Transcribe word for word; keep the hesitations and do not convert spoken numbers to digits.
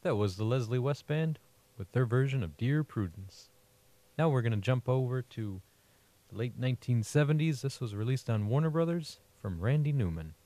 That was the Leslie West Band with their version of Dear Prudence. Now we're going to jump over to the late nineteen seventies. This was released on Warner Brothers from Randy Newman.